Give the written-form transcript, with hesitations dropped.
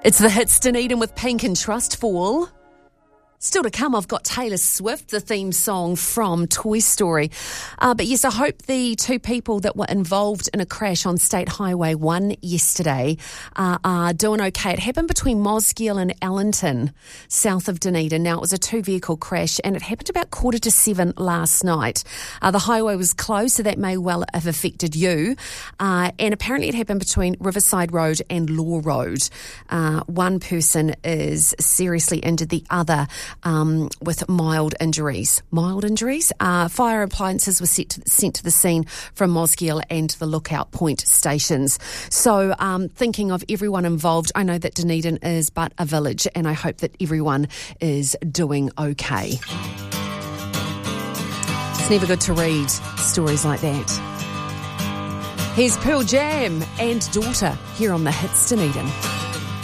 It's the hits Dunedin with Pink and Trustfall. Still to come, I've got Taylor Swift, the theme song from Toy Story. But yes, I hope the two people that were involved in a crash on State Highway 1 yesterday are doing okay. It happened between Mosgiel and Allenton, south of Dunedin. Now, it was a two-vehicle crash, and it happened about 6:45 last night. The highway was closed, so that may well have affected you. And apparently it happened between Riverside Road and Law Road. One person is seriously injured, the other with mild injuries. Fire appliances were sent to the scene from Mosgiel and the Lookout Point stations. So thinking of everyone involved, I know that Dunedin is but a village, and I hope that everyone is doing okay. It's never good to read stories like that. Here's Pearl Jam and Daughter here on the Hits Dunedin.